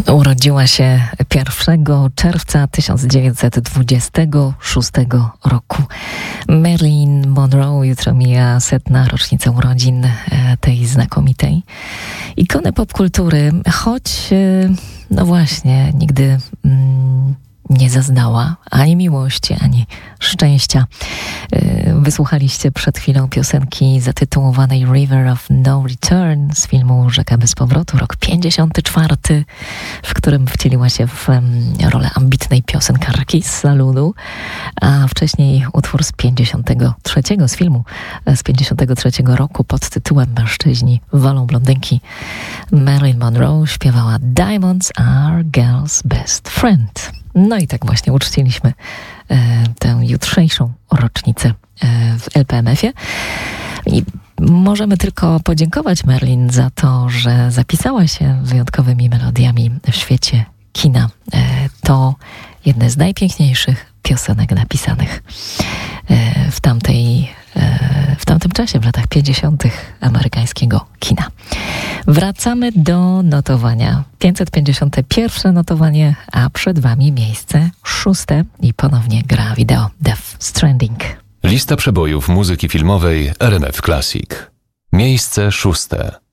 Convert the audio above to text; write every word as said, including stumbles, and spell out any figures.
Urodziła się pierwszego czerwca tysiąc dziewięćset dwudziestego szóstego roku. Marilyn Monroe. Jutro mija setna rocznica urodzin tej znakomitej ikony popkultury, choć no właśnie nigdy mm, nie zaznała ani miłości, ani szczęścia. Wysłuchaliście przed chwilą piosenki zatytułowanej River of No Return z filmu Rzeka bez powrotu, rok pięćdziesiąty czwarty, w którym wcieliła się w rolę ambitnej piosenkarki z salonu, a wcześniej utwór z pięćdziesiątego trzeciego, z filmu z pięćdziesiątego trzeciego roku pod tytułem Mężczyźni wolą blondynki. Marilyn Monroe śpiewała Diamonds are girl's best friend. No i tak właśnie uczciliśmy e, tę jutrzejszą rocznicę e, w L P M F-ie. I możemy tylko podziękować Marilyn za to, że zapisała się wyjątkowymi melodiami w świecie kina. E, to jedne z najpiękniejszych piosenek napisanych e, w tamtej, e, w tamtym czasie, w latach pięćdziesiątych amerykańskiego kina. Wracamy do notowania. pięćset pięćdziesiąte pierwsze notowanie, a przed wami miejsce szóste i ponownie gra wideo Death Stranding. Lista przebojów muzyki filmowej R M F Classic. Miejsce szóste.